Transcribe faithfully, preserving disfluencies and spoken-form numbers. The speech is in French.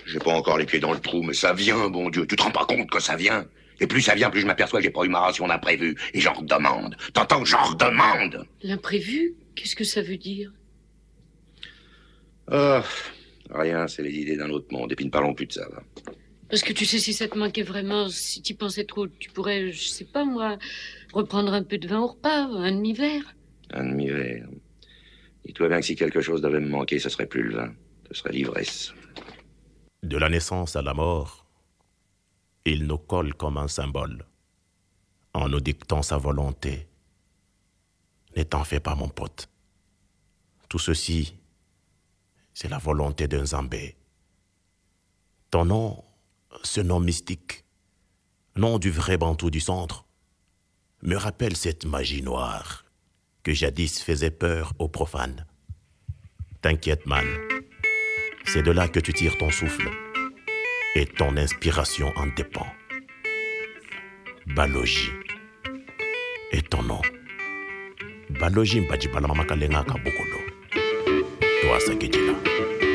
J'ai pas encore les pieds dans le trou, mais ça vient, bon Dieu. Tu te rends pas compte que ça vient? Et plus ça vient, plus je m'aperçois que j'ai pas eu ma ration d'imprévu. Et j'en redemande. T'entends que j'en redemande? L'imprévu? Qu'est-ce que ça veut dire? Oh, rien, c'est les idées d'un autre monde. Et puis ne parlons plus de ça, va. Parce que tu sais, si ça te manquait vraiment, si tu pensais trop, tu pourrais, je sais pas moi, reprendre un peu de vin au repas, un demi-verre. Un demi-verre. Dis-toi bien que si quelque chose devait me manquer, ce serait plus le vin. Ce serait l'ivresse. De la naissance à la mort, il nous colle comme un symbole, en nous dictant sa volonté. Ne t'en fais pas, mon pote. Tout ceci, c'est la volonté d'un Zambé. Ton nom, ce nom mystique, nom du vrai Bantou du centre, me rappelle cette magie noire que jadis faisait peur aux profanes. T'inquiète, man, c'est de là que tu tires ton souffle et ton inspiration en dépend. Balogi est ton nom. Balogi Mbadjibala Mamakalenga Kabokolo. Toi, Sakejila.